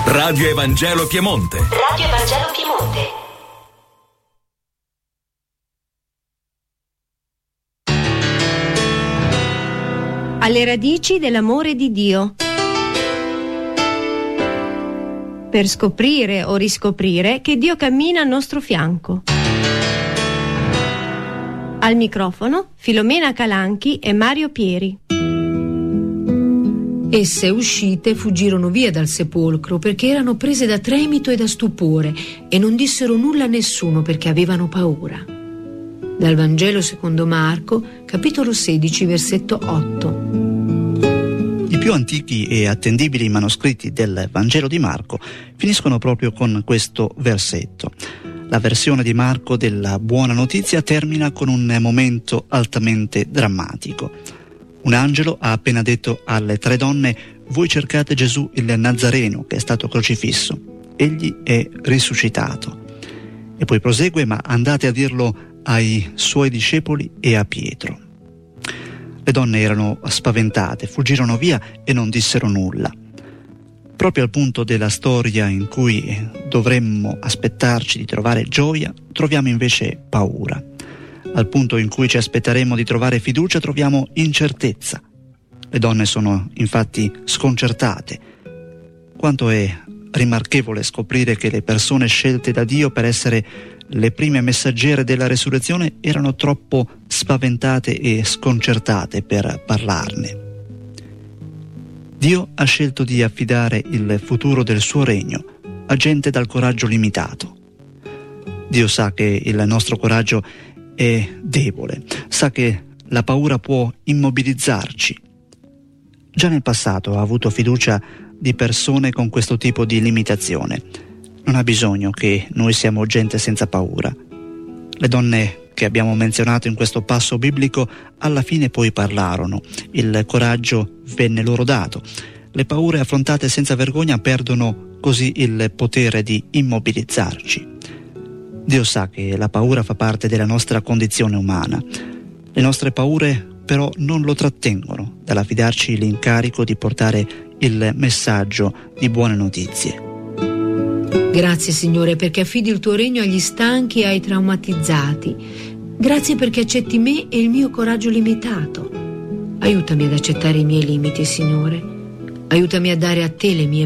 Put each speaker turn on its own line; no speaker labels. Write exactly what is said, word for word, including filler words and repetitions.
Radio Evangelo Piemonte.
Radio Evangelo Piemonte.
Alle radici dell'amore di Dio. Per scoprire o riscoprire che Dio cammina al nostro fianco. Al microfono Filomena Calanchi e Mario Pieri.
Esse, uscite, fuggirono via dal sepolcro perché erano prese da tremito e da stupore e non dissero nulla a nessuno perché avevano paura. Dal Vangelo secondo Marco, capitolo sedici, versetto otto.
I più antichi e attendibili manoscritti del Vangelo di Marco finiscono proprio con questo versetto. La versione di Marco della Buona Notizia termina con un momento altamente drammatico. Un angelo ha appena detto alle tre donne: voi cercate Gesù il Nazareno che è stato crocifisso. Egli è risuscitato. E poi prosegue: ma andate a dirlo ai suoi discepoli e a Pietro. Le donne erano spaventate, fuggirono via e non dissero nulla. Proprio al punto della storia in cui dovremmo aspettarci di trovare gioia, troviamo invece paura. Al punto in cui ci aspetteremmo di trovare fiducia, troviamo incertezza. Le donne sono infatti sconcertate. Quanto è rimarchevole scoprire che le persone scelte da Dio per essere le prime messaggere della resurrezione erano troppo spaventate e sconcertate per parlarne. Dio ha scelto di affidare il futuro del suo regno a gente dal coraggio limitato. Dio sa che il nostro coraggio è debole, sa che la paura può immobilizzarci. Già nel passato ha avuto fiducia di persone con questo tipo di limitazione. Non ha bisogno che noi siamo gente senza paura. Le donne che abbiamo menzionato in questo passo biblico alla fine poi parlarono. Il coraggio venne loro dato. Le paure affrontate senza vergogna perdono così il potere di immobilizzarci. Dio sa che la paura fa parte della nostra condizione umana. Le nostre paure però non lo trattengono dall'affidarci l'incarico di portare il messaggio di buone notizie.
Grazie, Signore, perché affidi il tuo regno agli stanchi e ai traumatizzati. Grazie perché accetti me e il mio coraggio limitato. Aiutami ad accettare i miei limiti, Signore. Aiutami a dare a te le mie